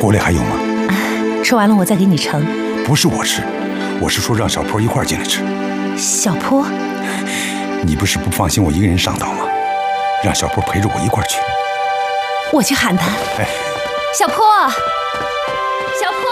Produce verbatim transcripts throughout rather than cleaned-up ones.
锅里还有吗？ 吃完了我再给你盛。 不是我吃，我是说让小坡一块进来吃。 小坡， 你不是不放心我一个人上岛吗？让小坡陪着我一块去。 我去喊他。 哎， 小坡，小坡。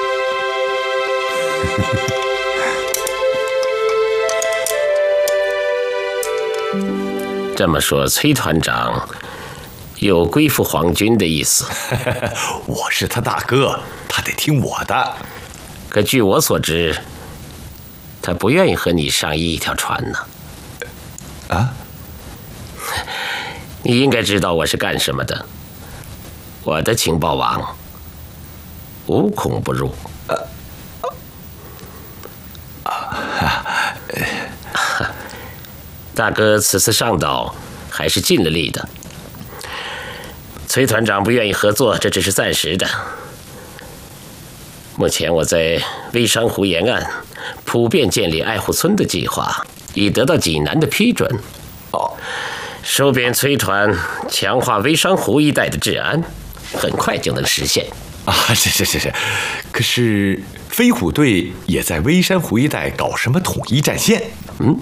这么说，崔团长有归附皇军的意思？ 我是他大哥，他得听我的。 可据我所知，他不愿意和你上一条船呢。 啊？ 你应该知道我是干什么的。我的情报网无孔不入。 呃啊， 大哥此次上岛还是尽了力的。崔团长不愿意合作，这只是暂时的。目前我在微山湖沿岸普遍建立爱护村的计划已得到济南的批准。 哦， 收编崔团，强化微山湖一带的治安，很快就能实现。 啊，是是是是。可是飞虎队也在微山湖一带搞什么统一战线？ 嗯，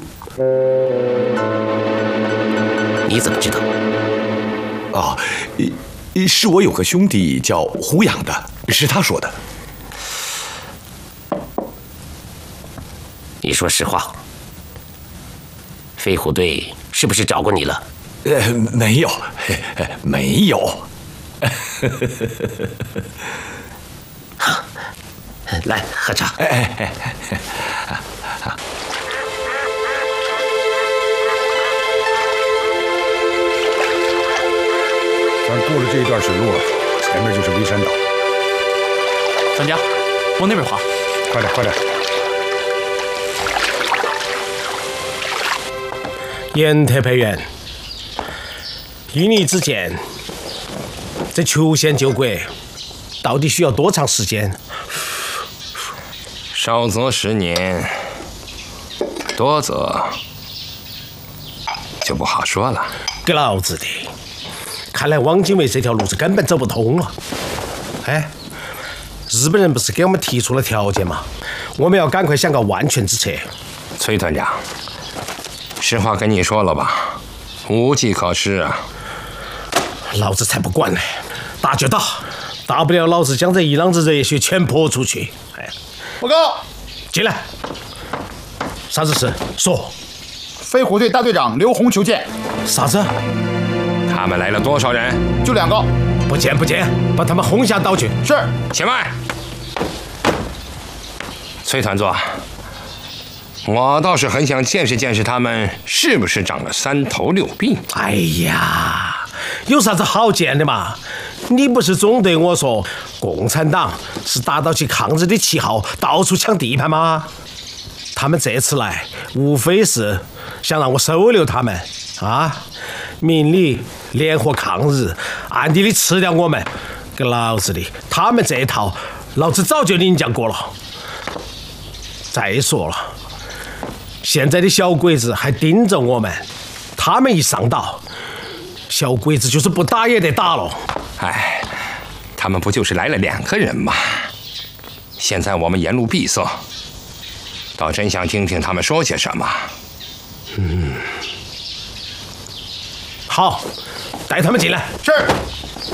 你怎么知道？ 哦，是我有个兄弟叫胡养的，是他说的。 你说实话，飞虎队是不是找过你了？ 呃，没有，没有。 来喝茶。 哎哎哎哎！ 咱过了这一段水路，前面就是微山岛。 专家，往那边滑。 快点，快点！ 严特派员，依你之见，这求仙救鬼到底需要多长时间？ 少则十年，多则就不好说了。 给老子的！看来汪精卫这条路子根本走不通了。哎，日本人不是给我们提出了条件吗？我们要赶快想个万全之策。 崔团长，实话跟你说了吧，无计可施啊！ 老子才不管呢，打就打，大不了老子将这一浪子热血全泼出去。哎， 报告， 进来。啥子事？说。 飞虎队大队长刘洪求见。 啥子？ 他们来了多少人？ 就两个。 不见不见，把他们轰下岛去。 是。 前慢。崔团座，我倒是很想见识见识他们是不是长了三头六臂。 哎呀，有啥子好见的嘛？你不是总对我说，共产党是打倒起抗日的旗号，到处抢地盘吗？他们这次来，无非是想让我收留他们啊，明里联合抗日，暗地里吃掉我们。给老子的，他们这一套，老子早就领教过了。再说了，现在的小鬼子还盯着我们，他们一上岛，小鬼子就是不打也得打了。 哎，他们不就是来了两个人吗？现在我们沿路闭塞，倒真想听听他们说些什么。 嗯，好，带他们进来。 是。